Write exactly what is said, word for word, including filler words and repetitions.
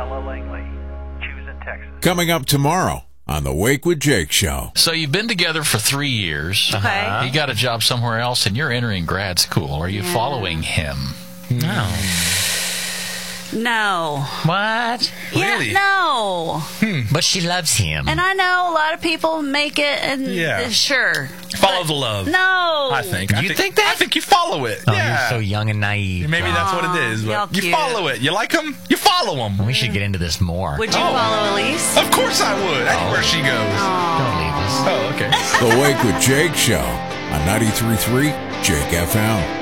Ella Langley, choosing Texas. Coming up tomorrow on the Wake with Jake show. So you've been together for three years. Okay. You got a job somewhere else, and you're entering grad school. Are you Yeah. following him? No. No. What? Really? Yeah, no. But she loves him. And I know a lot of people make it, and Yeah. uh, sure. Follow the love. No. I think. I You think that? I think you follow it. Oh, yeah. you're so young and naive. Maybe that's what it is. y'all But you cute. follow it. You like them? You follow them. We should get into this more. Would you Oh. follow Elise? Of course I would. Anywhere she goes. Don't leave us. Oh, okay. The Wake with Jake show on ninety-three point three Jake F M.